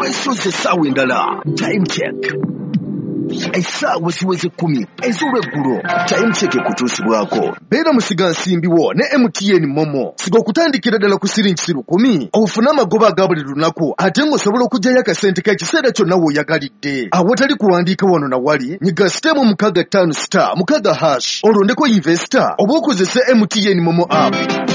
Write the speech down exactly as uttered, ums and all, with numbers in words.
weesoze essaawa endala. Time check. Essaawa ziweze kkumi ez'olweggulo. Time check ekutuusibwako. Beera musiga nsimbiwo ne M T N Momo. Siga okutandikira ddala ku siringi lukumi ofune amagoba aga buli lunaku ate ng'osobola okuggyayo akasente k'ekiseera kyonna w'oyagalidde. Awatali kuwandiika wano na wali nyiga sitemu mukaaga ttaano star mukaaga hash olondeko investor oba okozese M T N Momo app.